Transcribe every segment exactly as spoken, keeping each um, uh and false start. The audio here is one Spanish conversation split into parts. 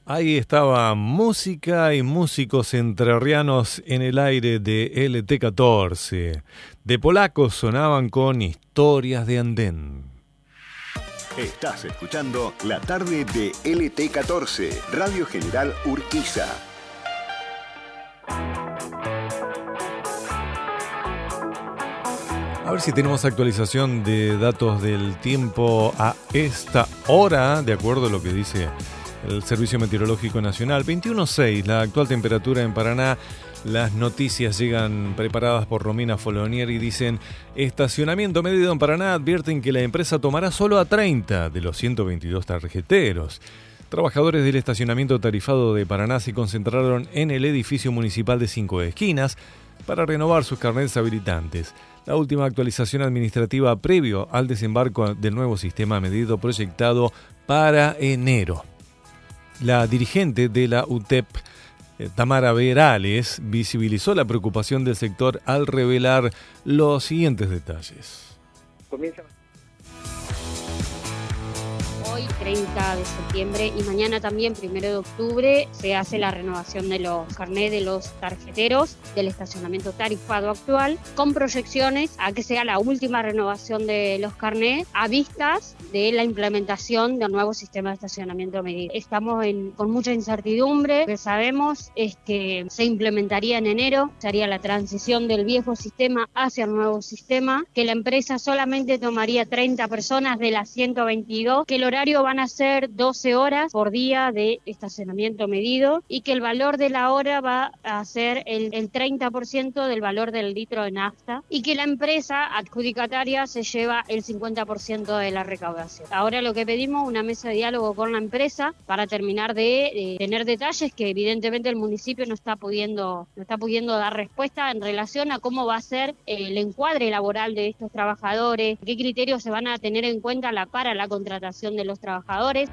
Ahí estaba música y músicos entrerrianos en el aire de L T catorce. De polacos sonaban con Historias de Andén. Estás escuchando La Tarde de L T catorce, Radio General Urquiza. A ver si tenemos actualización de datos del tiempo a esta hora, de acuerdo a lo que dice el Servicio Meteorológico Nacional. veintiuno seis, la actual temperatura en Paraná. Las noticias llegan preparadas por Romina Folonier y dicen: estacionamiento medido en Paraná. Advierten que la empresa tomará solo a treinta de los ciento veintidós tarjeteros. Trabajadores del estacionamiento tarifado de Paraná se concentraron en el edificio municipal de Cinco Esquinas para renovar sus carnets habilitantes. La última actualización administrativa previo al desembarco del nuevo sistema medido proyectado para enero. La dirigente de la U T E P, Tamara Verales, visibilizó la preocupación del sector al revelar los siguientes detalles. Comienza. Hoy, treinta de septiembre, y mañana también, primero de octubre, se hace la renovación de los carnés de los tarjeteros del estacionamiento tarifado actual, con proyecciones a que sea la última renovación de los carnés a vistas de la implementación del nuevo sistema de estacionamiento medido. Estamos en, con mucha incertidumbre. Lo que sabemos es que se implementaría en enero, se haría la transición del viejo sistema hacia el nuevo sistema, que la empresa solamente tomaría treinta personas de las ciento veintidós, que el horario van a ser doce horas por día de estacionamiento medido y que el valor de la hora va a ser el, el treinta por ciento del valor del litro de nafta y que la empresa adjudicataria se lleva el cincuenta por ciento de la recaudación. Ahora lo que pedimos es una mesa de diálogo con la empresa para terminar de, de tener detalles que evidentemente el municipio no está pudiendo, no está pudiendo dar respuesta en relación a cómo va a ser el encuadre laboral de estos trabajadores, qué criterios se van a tener en cuenta la, para la contratación de los trabajadores.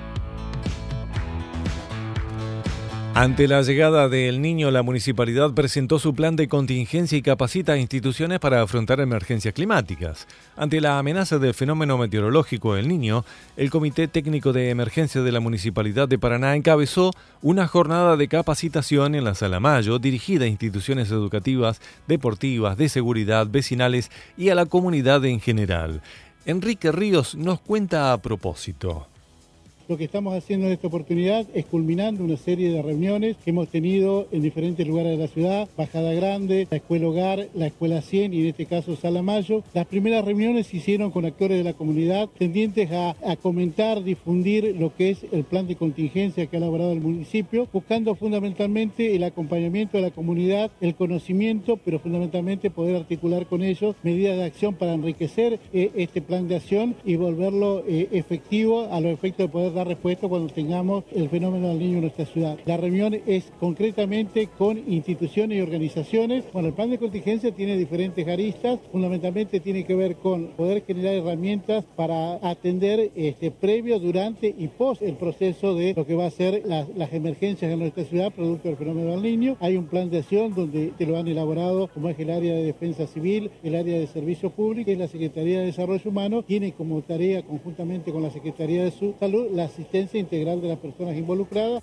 Ante la llegada del Niño, la municipalidad presentó su plan de contingencia y capacita a instituciones para afrontar emergencias climáticas. Ante la amenaza del fenómeno meteorológico El Niño, el Comité Técnico de Emergencia de la Municipalidad de Paraná encabezó una jornada de capacitación en la Sala Mayo dirigida a instituciones educativas, deportivas, de seguridad, vecinales y a la comunidad en general. Enrique Ríos nos cuenta a propósito. Lo que estamos haciendo en esta oportunidad es culminando una serie de reuniones que hemos tenido en diferentes lugares de la ciudad: Bajada Grande, la Escuela Hogar, la Escuela cien y en este caso Sala Mayo. Las primeras reuniones se hicieron con actores de la comunidad tendientes a, a comentar, difundir lo que es el plan de contingencia que ha elaborado el municipio, buscando fundamentalmente el acompañamiento de la comunidad, el conocimiento, pero fundamentalmente poder articular con ellos medidas de acción para enriquecer eh, este plan de acción y volverlo eh, efectivo a los efectos de poder dar respuesta cuando tengamos el fenómeno del Niño en nuestra ciudad. La reunión es concretamente con instituciones y organizaciones. Bueno, el plan de contingencia tiene diferentes aristas, fundamentalmente tiene que ver con poder generar herramientas para atender este, previo, durante y post el proceso de lo que va a ser las, las emergencias en nuestra ciudad producto del fenómeno del Niño. Hay un plan de acción donde te lo han elaborado, como es el área de defensa civil, el área de servicios públicos y la Secretaría de Desarrollo Humano tiene como tarea conjuntamente con la Secretaría de Salud la asistencia integral de las personas involucradas.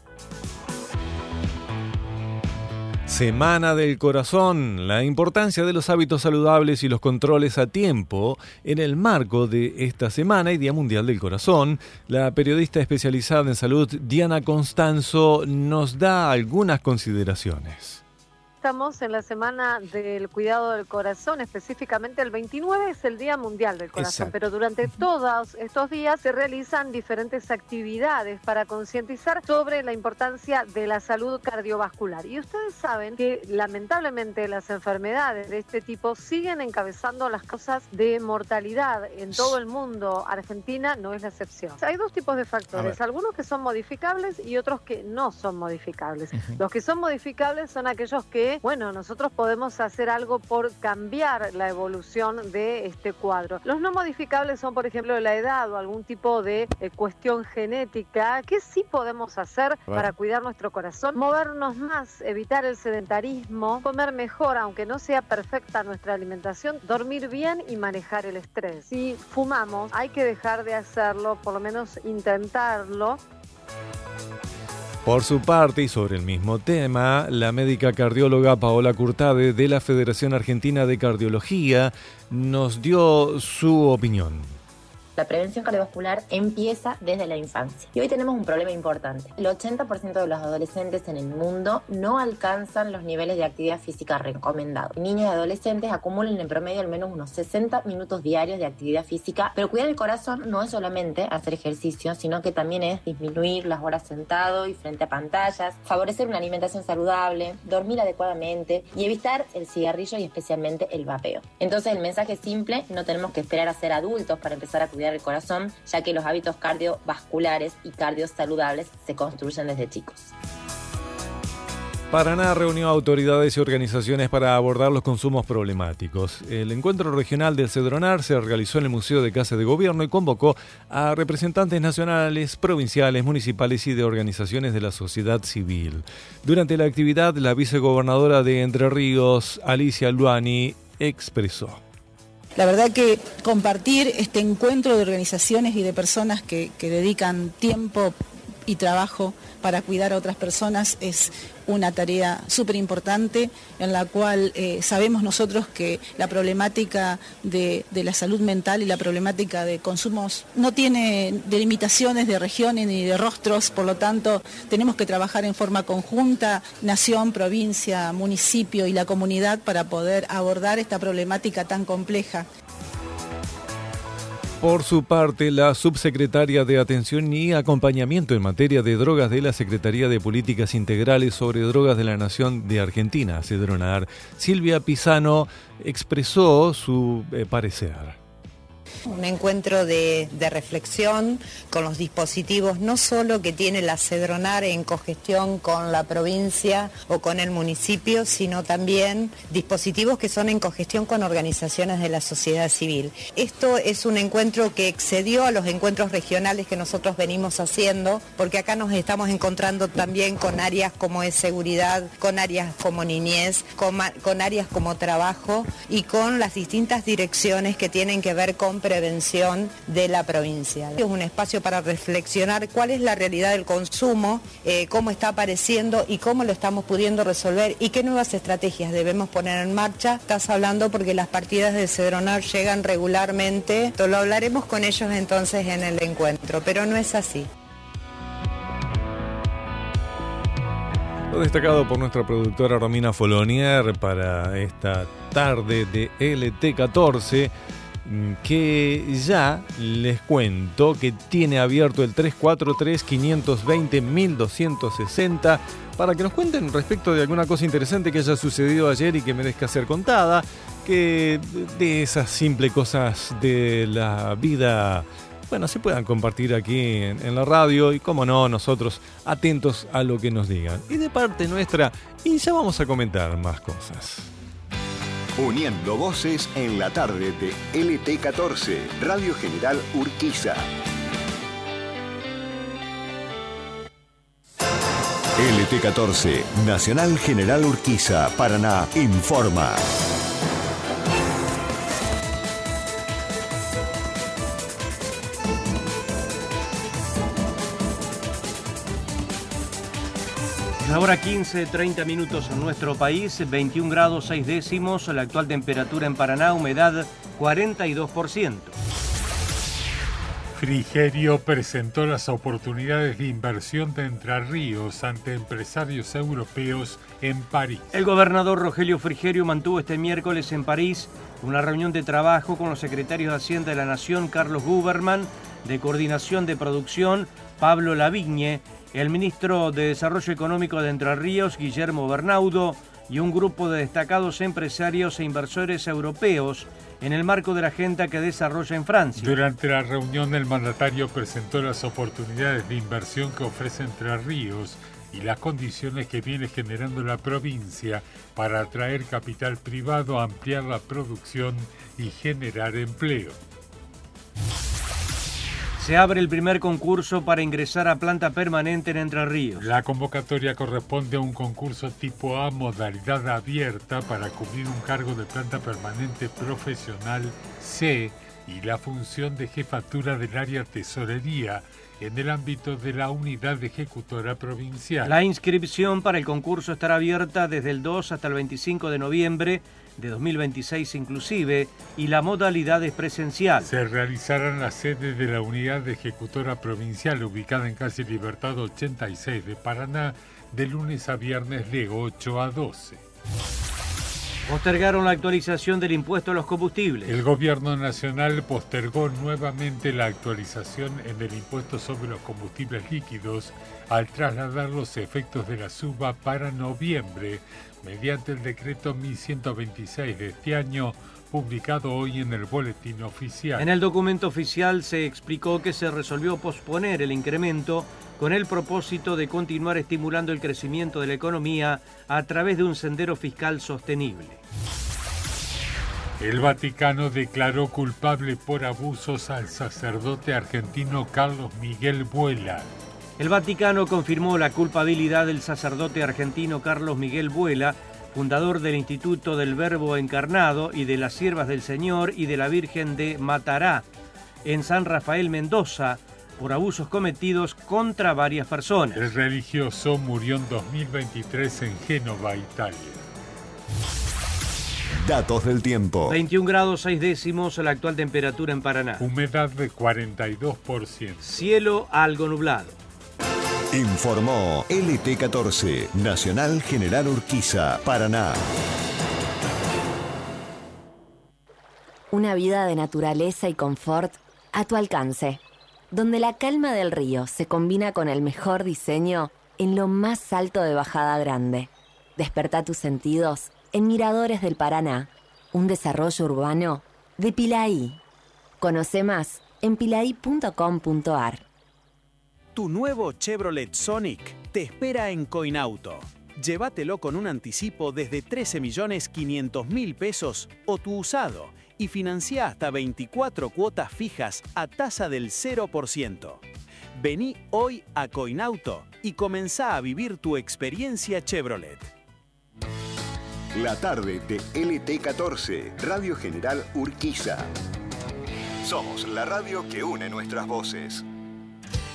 Semana del Corazón, la importancia de los hábitos saludables y los controles a tiempo. En el marco de esta semana y Día Mundial del Corazón, la periodista especializada en salud Diana Constanzo nos da algunas consideraciones. Estamos en la semana del cuidado del corazón, específicamente el veintinueve es el Día Mundial del Corazón. Exacto. Pero durante todos estos días se realizan diferentes actividades para concientizar sobre la importancia de la salud cardiovascular. Y ustedes saben que lamentablemente las enfermedades de este tipo siguen encabezando las causas de mortalidad en todo el mundo. Argentina no es la excepción. Hay dos tipos de factores, algunos que son modificables y otros que no son modificables. Uh-huh. Los que son modificables son aquellos que bueno, nosotros podemos hacer algo por cambiar la evolución de este cuadro. Los no modificables son, por ejemplo, la edad o algún tipo de eh, cuestión genética. ¿Qué sí podemos hacer bueno. para cuidar nuestro corazón? Movernos más, evitar el sedentarismo, comer mejor, aunque no sea perfecta nuestra alimentación, dormir bien y manejar el estrés. Si fumamos, hay que dejar de hacerlo, por lo menos intentarlo. Por su parte, y sobre el mismo tema, la médica cardióloga Paola Curtade de la Federación Argentina de Cardiología nos dio su opinión. La prevención cardiovascular empieza desde la infancia. Y hoy tenemos un problema importante. El ochenta por ciento de los adolescentes en el mundo no alcanzan los niveles de actividad física recomendados. Niños y adolescentes acumulan en promedio al menos unos sesenta minutos diarios de actividad física, pero cuidar el corazón no es solamente hacer ejercicio, sino que también es disminuir las horas sentado y frente a pantallas, favorecer una alimentación saludable, dormir adecuadamente y evitar el cigarrillo y especialmente el vapeo. Entonces el mensaje es simple: no tenemos que esperar a ser adultos para empezar a cuidar el corazón, ya que los hábitos cardiovasculares y cardiosaludables se construyen desde chicos. Paraná reunió a autoridades y organizaciones para abordar los consumos problemáticos. El encuentro regional del Cedronar se realizó en el Museo de Casa de Gobierno y convocó a representantes nacionales, provinciales, municipales y de organizaciones de la sociedad civil. Durante la actividad, la vicegobernadora de Entre Ríos, Alicia Luani, expresó: La verdad que compartir este encuentro de organizaciones y de personas que, que dedican tiempo y trabajo para cuidar a otras personas es una tarea súper importante, en la cual eh, sabemos nosotros que la problemática de, de la salud mental y la problemática de consumos no tiene delimitaciones de regiones ni de rostros, por lo tanto tenemos que trabajar en forma conjunta, nación, provincia, municipio y la comunidad para poder abordar esta problemática tan compleja. Por su parte, la subsecretaria de Atención y Acompañamiento en materia de drogas de la Secretaría de Políticas Integrales sobre Drogas de la Nación de Argentina, Cedronar, Silvia Pisano, expresó su eh, parecer. Un encuentro de, de reflexión con los dispositivos no solo que tiene la Cedronar en cogestión con la provincia o con el municipio, sino también dispositivos que son en cogestión con organizaciones de la sociedad civil. Esto es un encuentro que excedió a los encuentros regionales que nosotros venimos haciendo, porque acá nos estamos encontrando también con áreas como es seguridad, con áreas como niñez, con, con áreas como trabajo y con las distintas direcciones que tienen que ver con prevención de la provincia. Es un espacio para reflexionar cuál es la realidad del consumo, eh, cómo está apareciendo y cómo lo estamos pudiendo resolver y qué nuevas estrategias debemos poner en marcha. Estás hablando porque las partidas de Cedronar llegan regularmente, lo hablaremos con ellos entonces en el encuentro, pero no es así. Lo destacado por nuestra productora Romina Folonier para esta tarde de L T catorce, que ya les cuento que tiene abierto el tres cuatro tres, cinco dos cero, uno dos seis cero para que nos cuenten respecto de alguna cosa interesante que haya sucedido ayer y que merezca ser contada, que de esas simples cosas de la vida, bueno, se puedan compartir aquí en, en la radio y, como no, nosotros atentos a lo que nos digan. Y de parte nuestra, y ya vamos a comentar más cosas. Uniendo voces en la tarde de L T catorce, Radio General Urquiza. L T catorce, Nacional General Urquiza, Paraná, informa. La hora quince, treinta minutos en nuestro país, veintiún grados seis décimos, la actual temperatura en Paraná, humedad cuarenta y dos por ciento. Frigerio presentó las oportunidades de inversión de Entre Ríos ante empresarios europeos en París. El gobernador Rogelio Frigerio mantuvo este miércoles en París una reunión de trabajo con los secretarios de Hacienda de la Nación, Carlos Guberman, de Coordinación de Producción, Pablo Lavigne, el ministro de Desarrollo Económico de Entre Ríos, Guillermo Bernaudo, y un grupo de destacados empresarios e inversores europeos en el marco de la agenda que desarrolla en Francia. Durante la reunión, el mandatario presentó las oportunidades de inversión que ofrece Entre Ríos y las condiciones que viene generando la provincia para atraer capital privado, ampliar la producción y generar empleo. Se abre el primer concurso para ingresar a planta permanente en Entre Ríos. La convocatoria corresponde a un concurso tipo A, modalidad abierta, para cubrir un cargo de planta permanente profesional C y la función de jefatura del área tesorería en el ámbito de la unidad ejecutora provincial. La inscripción para el concurso estará abierta desde el dos hasta el veinticinco de noviembre de dos mil veintiséis inclusive, y la modalidad es presencial. Se realizará en la sede de la unidad ejecutora provincial ubicada en calle Libertad ochenta y seis de Paraná, de lunes a viernes de ocho a doce. Postergaron la actualización del impuesto a los combustibles. El gobierno nacional postergó nuevamente la actualización en el impuesto sobre los combustibles líquidos al trasladar los efectos de la suba para noviembre mediante el decreto mil ciento veintiséis de este año, publicado hoy en el boletín oficial. En el documento oficial se explicó que se resolvió posponer el incremento con el propósito de continuar estimulando el crecimiento de la economía a través de un sendero fiscal sostenible. El Vaticano declaró culpable por abusos al sacerdote argentino Carlos Miguel Vuela. El Vaticano confirmó la culpabilidad del sacerdote argentino Carlos Miguel Vuela, fundador del Instituto del Verbo Encarnado y de las Siervas del Señor y de la Virgen de Matará, en San Rafael, Mendoza, por abusos cometidos contra varias personas. El religioso murió en dos mil veintitrés en Génova, Italia. Datos del tiempo. veintiún grados seis décimos la actual temperatura en Paraná. Humedad de cuarenta y dos por ciento. Cielo algo nublado. Informó L T catorce, Nacional General Urquiza, Paraná. Una vida de naturaleza y confort a tu alcance, donde la calma del río se combina con el mejor diseño en lo más alto de Bajada Grande. Despertá tus sentidos en Miradores del Paraná, un desarrollo urbano de Pilaí. Conoce más en pilaí punto com punto ar. Tu nuevo Chevrolet Sonic te espera en Coinauto. Llévatelo con un anticipo desde trece millones quinientos mil pesos o tu usado y financia hasta veinticuatro cuotas fijas a tasa del cero por ciento. Vení hoy a Coinauto y comenzá a vivir tu experiencia Chevrolet. La tarde de L T catorce, Radio General Urquiza. Somos la radio que une nuestras voces.